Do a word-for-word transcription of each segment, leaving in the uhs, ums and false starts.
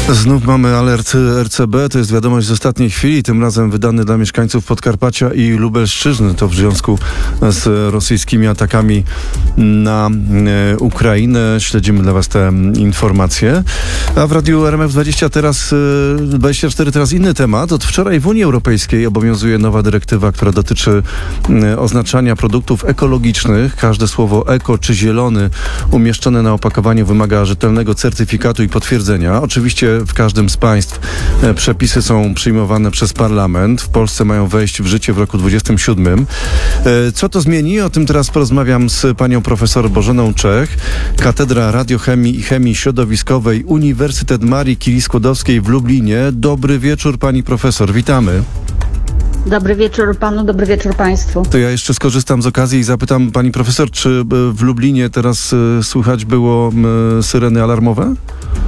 Znów mamy alert R C B, to jest wiadomość z ostatniej chwili, tym razem wydany dla mieszkańców Podkarpacia i Lubelszczyzny. To w związku z rosyjskimi atakami na e, Ukrainę. Śledzimy dla Was te informacje. A w Radiu R M F dwadzieścia teraz, e, dwadzieścia cztery teraz inny temat. Od wczoraj w Unii Europejskiej obowiązuje nowa dyrektywa, która dotyczy e, oznaczania produktów ekologicznych. Każde słowo eko czy zielony umieszczone na opakowaniu wymaga rzetelnego certyfikatu i potwierdzenia. Oczywiście w każdym z państw e, przepisy są przyjmowane przez parlament. W Polsce mają wejść w życie w roku dwudziestym siódmym. E, co to zmieni? O tym teraz porozmawiam z panią profesor Bożeną Czech, Katedra Radiochemii i Chemii Środowiskowej, Uniwersytet Marii Curie-Skłodowskiej w Lublinie. Dobry wieczór, pani profesor, witamy. Dobry wieczór panu, dobry wieczór państwu. To ja jeszcze skorzystam z okazji i zapytam pani profesor, czy w Lublinie teraz e, słychać było e, syreny alarmowe?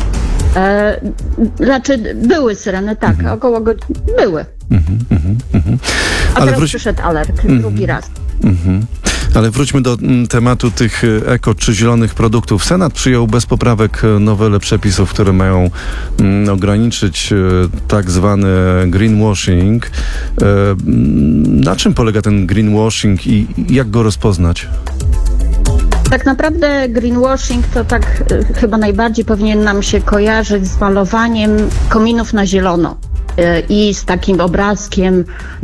E, znaczy były syreny, tak, mhm. około godziny były. Mhm, mhm, mhm. A Ale teraz wróć... przyszedł alert, mhm. drugi raz. Mhm. Ale wróćmy do m, tematu tych eko czy zielonych produktów. Senat przyjął bez poprawek nowelę przepisów, które mają m, ograniczyć e, tak zwany greenwashing. E, na czym polega ten greenwashing i jak go rozpoznać? Tak naprawdę greenwashing to tak y, chyba najbardziej powinien nam się kojarzyć z malowaniem kominów na zielono y, i z takim obrazkiem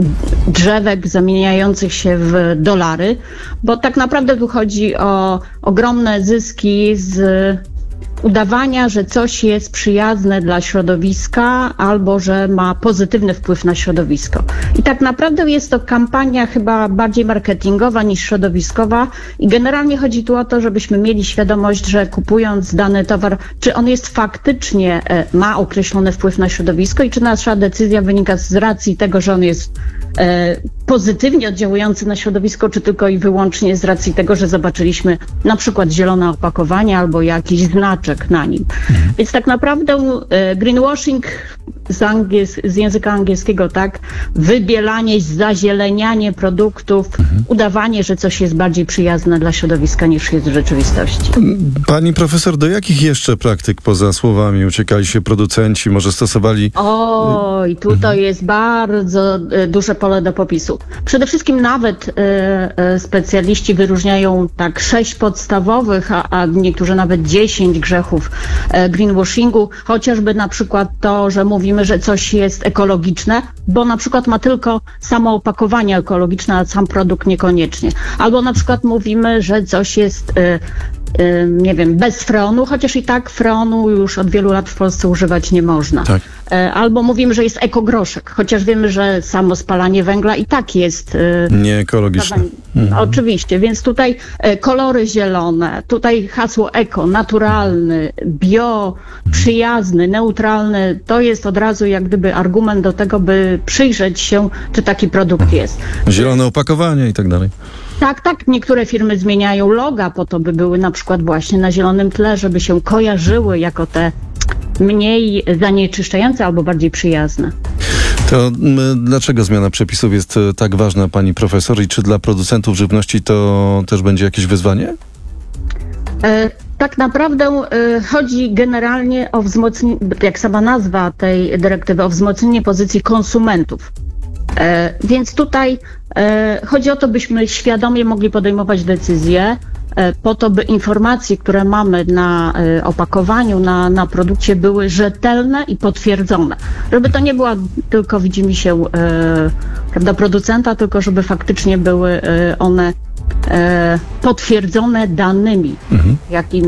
drzewek zamieniających się w dolary, bo tak naprawdę tu chodzi o ogromne zyski z udawania, że coś jest przyjazne dla środowiska albo że ma pozytywny wpływ na środowisko. I tak naprawdę jest to kampania chyba bardziej marketingowa niż środowiskowa i generalnie chodzi tu o to, żebyśmy mieli świadomość, że kupując dany towar, czy on jest faktycznie, e, ma określony wpływ na środowisko i czy nasza decyzja wynika z racji tego, że on jest e, pozytywnie oddziałujący na środowisko, czy tylko i wyłącznie z racji tego, że zobaczyliśmy na przykład zielone opakowanie albo jakiś znaczek na nim. Mhm. Więc tak naprawdę e, greenwashing z, angiels- z języka angielskiego, tak, wybielanie, zazielenianie produktów, mhm. udawanie, że coś jest bardziej przyjazne dla środowiska niż jest w rzeczywistości. Pani profesor, do jakich jeszcze praktyk poza słowami uciekali się producenci, może stosowali... Oj, tutaj mhm. jest bardzo e, duże pole do popisu. Przede wszystkim nawet e, e, specjaliści wyróżniają tak sześć podstawowych, a, a niektórzy nawet dziesięć grzechów e, greenwashingu, chociażby na przykład to, że mówimy, że coś jest ekologiczne, bo na przykład ma tylko samo opakowanie ekologiczne, a sam produkt niekoniecznie. Albo na przykład mówimy, że coś jest e, e, nie wiem, bez freonu, chociaż i tak freonu już od wielu lat w Polsce używać nie można. Tak. Albo mówimy, że jest ekogroszek, chociaż wiemy, że samo spalanie węgla i tak jest nieekologiczne. Mhm. Oczywiście, więc tutaj kolory zielone, tutaj hasło eko, naturalny, bio, przyjazny, neutralny, to jest od razu jak gdyby argument do tego, by przyjrzeć się, czy taki produkt jest. Zielone opakowanie i tak dalej. Tak, tak. Niektóre firmy zmieniają loga po to, by były na przykład właśnie na zielonym tle, żeby się kojarzyły jako te mniej zanieczyszczające albo bardziej przyjazne. To m, dlaczego zmiana przepisów jest tak ważna, pani profesor? I czy dla producentów żywności to też będzie jakieś wyzwanie? E, tak naprawdę e, chodzi generalnie o wzmocnienie, jak sama nazwa tej dyrektywy, o wzmocnienie pozycji konsumentów. E, więc tutaj e, chodzi o to, byśmy świadomie mogli podejmować decyzje e, po to, by informacje, które mamy na e, opakowaniu, na, na produkcie były rzetelne i potwierdzone. Żeby to nie była tylko widzimisię e, prawda, producenta, tylko żeby faktycznie były e, one e, potwierdzone danymi, mhm. jakim